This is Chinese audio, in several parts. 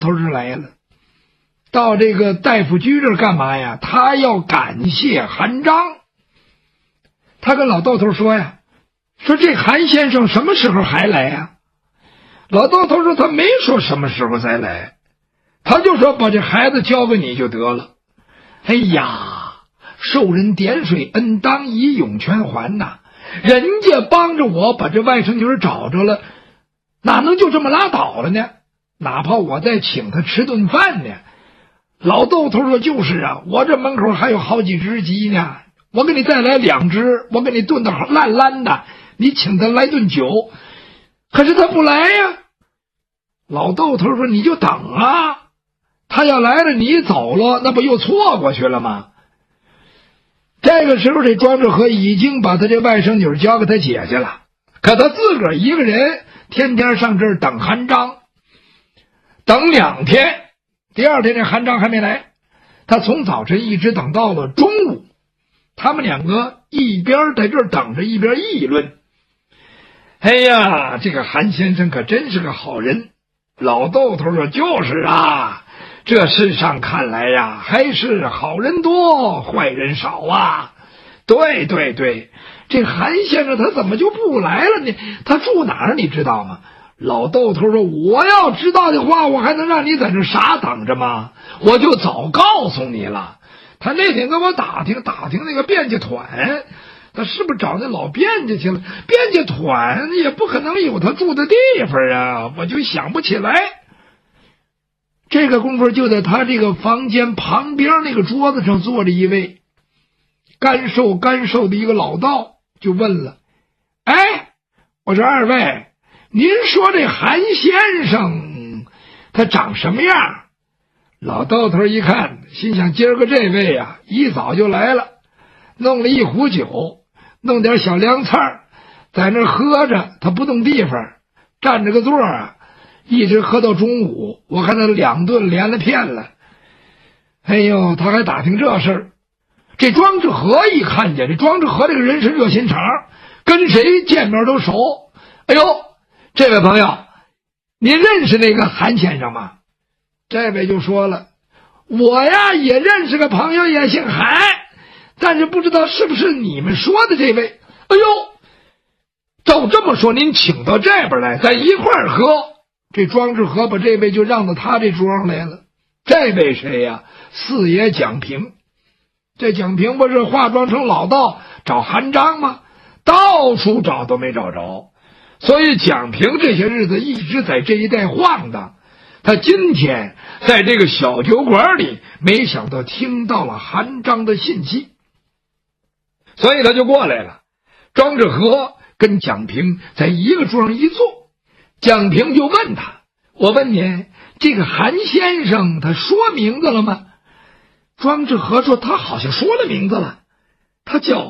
头是来了，到这个大夫居这儿干嘛呀？他要感谢韩章。他跟老豆头说呀，说这韩先生什么时候还来呀？老豆头说他没说什么时候再来，他就说把这孩子交给你就得了。哎呀，受人点水，恩当以涌泉还呐！人家帮着我把这外甥女找着了，哪能就这么拉倒了呢？哪怕我再请他吃顿饭呢。老豆头说就是啊，我这门口还有好几只鸡呢，我给你再来2只，我给你炖的烂烂的，你请他来顿酒。可是他不来呀。老豆头说你就等啊，他要来了你走了，那不又错过去了吗？这个时候这庄志和已经把他这外甥女交给他姐姐了，可他自个儿一个人天天上这儿等韩章，等2天，第2天这韩章还没来，他从早晨一直等到了中午。他们2个一边在这儿等着，一边议论。哎呀，这个韩先生可真是个好人。老豆头说就是啊，这世上看来呀，还是好人多坏人少啊。对对对，这韩先生他怎么就不来了呢？他住哪儿你知道吗？老豆头说我要知道的话，我还能让你在这傻等着吗？我就早告诉你了。他那天跟我打听那个编辑团，他是不是找那老编辑去了？编辑团也不可能有他住的地方啊，我就想不起来。这个功夫就在他这个房间旁边那个桌子上坐着一位干瘦的一个老道，就问了：哎，我说2位，您说这韩先生他长什么样？老豆头一看，心想今儿个这位啊，一早就来了，弄了一壶酒，弄点小凉菜，在那喝着，他不动地方，占着个座啊，一直喝到中午。我看他2顿连了片了。哎呦，他还打听这事儿。这庄志和一看见，这庄志和这个人是热心肠，跟谁见面都熟。哎呦，这位朋友，您认识那个韩先生吗？这位就说了，我呀也认识个朋友，也姓韩，但是不知道是不是你们说的这位。哎呦，照这么说，您请到这边来，咱一块儿喝。这庄志和把这位就让到他这桌上来了。这位谁呀？四爷蒋平。这蒋平不是化妆成老道找韩章吗？到处找都没找着，所以蒋平这些日子一直在这一带晃荡。他今天在这个小酒馆里，没想到听到了韩章的信息，所以他就过来了。庄志和跟蒋平在一个桌上一坐，蒋平就问他：我问你，这个韩先生他说名字了吗？庄志和说他好像说了名字了，他叫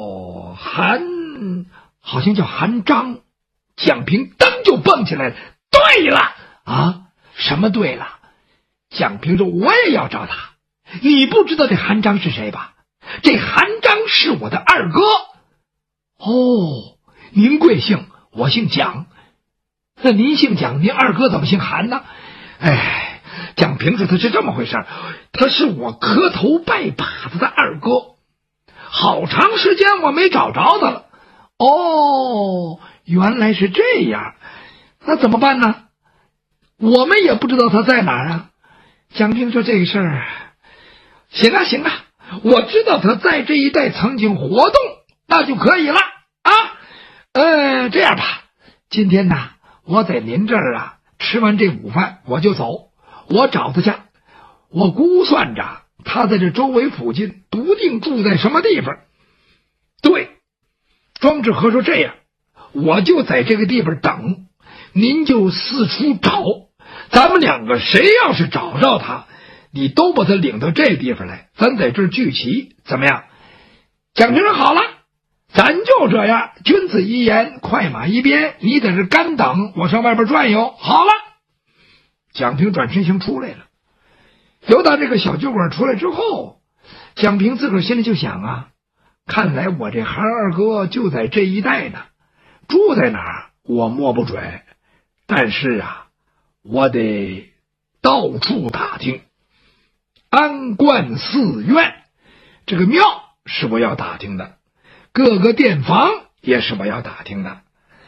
好像叫韩章。蒋平噔就蹦起来了，对了啊！什么对了？蒋平说我也要找他。你不知道这韩章是谁吧？这韩章是我的2哥。哦，您贵姓？我姓蒋。那您姓蒋，您2哥怎么姓韩呢？哎，蒋平说他是这么回事，他是我磕头拜把子的2哥，好长时间我没找着他了。哦，原来是这样，那怎么办呢？我们也不知道他在哪儿啊。蒋平说这个事儿，行啊，我知道他在这一带曾经活动，那就可以了啊。这样吧，今天呢，我在您这儿啊吃完这午饭我就走，我找他去。我估算着他在这周围附近不定住在什么地方。对，庄志和说这样，我就在这个地方等，您就四处找，咱们2个谁要是找着他，你都把他领到这地方来，咱在这儿聚齐，怎么样？蒋平说好了，咱就这样，君子一言，快马一鞭，你在这干等，我上外边转悠。好了，蒋平转身行出来了。游到这个小酒馆出来之后，蒋平自个儿心里就想啊，看来我这韩2哥就在这一带呢，住在哪儿我摸不准，但是啊，我得到处打听。安观寺院，这个庙是我要打听的，各个店房也是我要打听的。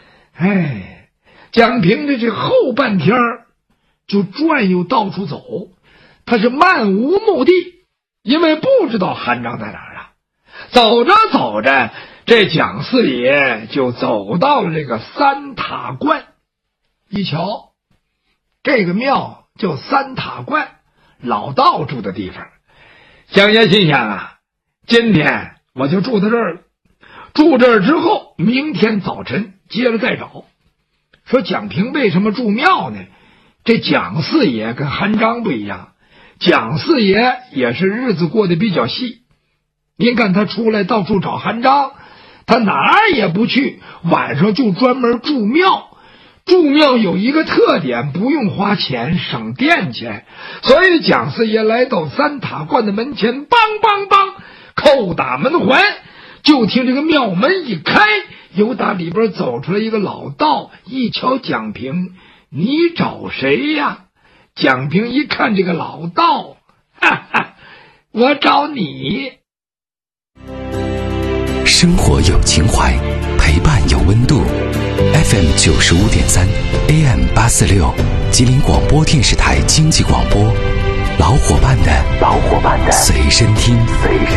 蒋平的这后半天就转悠到处走，他是漫无目的，因为不知道韩章在哪儿啊。走着走着，这蒋四爷就走到了这个三塔观。一瞧，这个庙叫三塔观，老道住的地方。蒋爷心想啊，今天我就住到这儿了，住这儿之后明天早晨接着再找。说蒋平为什么住庙呢？这蒋四爷跟韩章不一样，蒋四爷也是日子过得比较细。您看他出来到处找韩章，他哪儿也不去，晚上就专门住庙。住庙有一个特点，不用花钱，省电钱。所以蒋四爷来到三塔观的门前，梆梆梆叩打门环，就听这个庙门一开，由打里边走出来一个老道，一瞧蒋平，你找谁呀？蒋平一看这个老道，哈哈，我找你。 生活有情怀，陪伴有温度。FM 95.3 AM 846，吉林广播电视台经济广播，老伙伴的随身听。